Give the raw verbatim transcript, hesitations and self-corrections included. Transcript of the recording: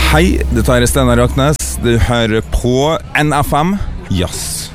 Hei, dette er Steinar Raknes. Du hører på N F M Jazz.